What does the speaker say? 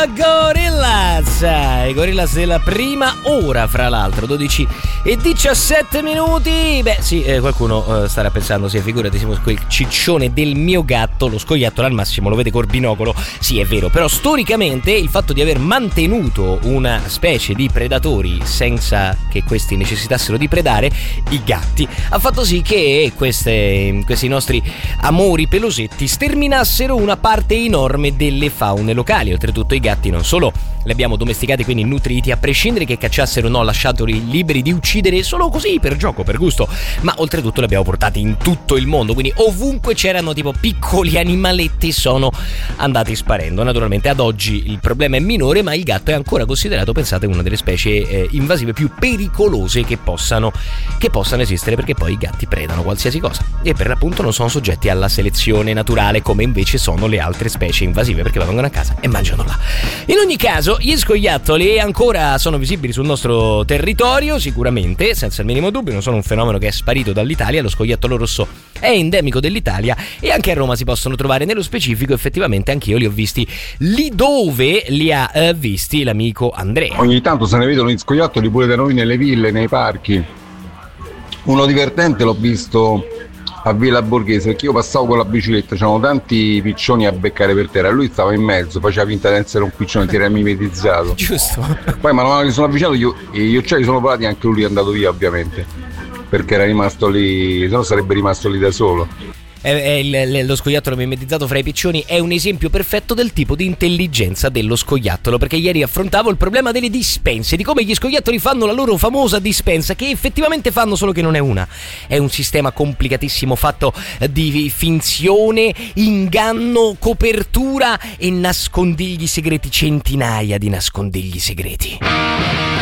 Gorillaz, i Gorillaz della prima ora, fra l'altro, 12:17. Beh sì, qualcuno starà pensando, sì, figurati, siamo quel ciccione del mio gatto, lo scoiattolo al massimo lo vede col binocolo. Sì, è vero, però storicamente il fatto di aver mantenuto una specie di predatori senza che questi necessitassero di predare, i gatti, ha fatto sì che questi nostri amori pelosetti sterminassero una parte enorme delle faune locali. Oltretutto i gatti non solo li abbiamo domesticati, quindi nutriti, a prescindere che cacciassero o no, lasciatoli liberi di uccidere solo così, per gioco, per gusto, ma oltretutto li abbiamo portati in tutto il mondo, quindi ovunque c'erano tipo piccoli animaletti sono andati sparendo. Naturalmente ad oggi il problema è minore, ma il gatto è ancora considerato, pensate, una delle specie invasive più pericolose che possano esistere, perché poi i gatti predano qualsiasi cosa e per l'appunto non sono soggetti alla selezione naturale come invece sono le altre specie invasive, perché vengono a casa e mangiano là. In ogni caso, gli scoiattoli ancora sono visibili sul nostro territorio, sicuramente, senza il minimo dubbio, non sono un fenomeno che è sparito dall'Italia. Lo scoiattolo rosso è endemico dell'Italia e anche a Roma si possono trovare. Nello specifico, effettivamente, anch'io li ho visti lì dove li ha visti l'amico Andrea. Ogni tanto se ne vedono gli scoiattoli pure da noi nelle ville, nei parchi. Uno divertente l'ho visto a Villa Borghese, perché io passavo con la bicicletta, c'erano tanti piccioni a beccare per terra, lui stava in mezzo, faceva finta di essere un piccione, si era mimetizzato. Giusto. Poi man mano che sono avvicinato gli uccelli sono volati, anche lui è andato via ovviamente, perché era rimasto lì, se no sarebbe rimasto lì da solo. Lo scoiattolo mimetizzato fra i piccioni è un esempio perfetto del tipo di intelligenza dello scoiattolo, perché ieri affrontavo il problema delle dispense, di come gli scoiattoli fanno la loro famosa dispensa, che effettivamente fanno, solo che non è una, è un sistema complicatissimo fatto di finzione, inganno, copertura e nascondigli segreti, centinaia di nascondigli segreti.